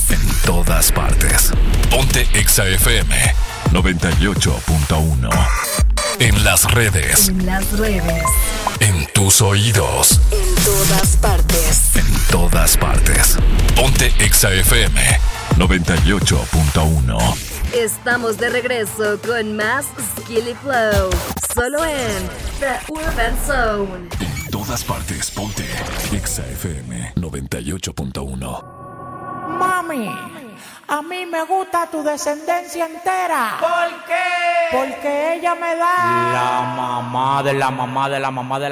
En todas partes. Ponte Exa FM 98.1. En las redes. En las redes. En tus oídos. En todas partes. En todas partes. Ponte Exa FM 98.1. Estamos de regreso con más Skilly Flow. Solo en The Urban Zone. En todas partes. Ponte Exa FM 98.1. Mami, a mí me gusta tu descendencia entera. ¿Por qué? Porque ella me da La mamá de la mamá de la mamá de la